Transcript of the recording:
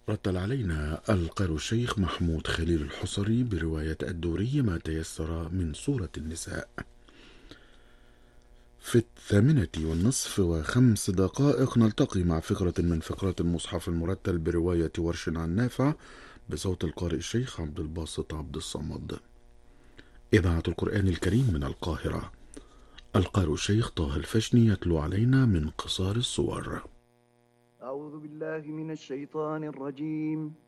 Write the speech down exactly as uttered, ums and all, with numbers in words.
رتل علينا القارئ الشيخ محمود خليل الحصري برواية الدوري ما تيسر من سورة النساء. في الثامنة والنصف وخمس دقائق نلتقي مع فقرة من فقرات المصحف المرتل برواية ورش عن نافع بصوت القارئ الشيخ عبد الباسط عبد الصمد. إذاعة القرآن الكريم من القاهرة. القارئ الشيخ طه الفشني يتلو علينا من قصار الصور. أعوذ بالله من الشيطان الرجيم.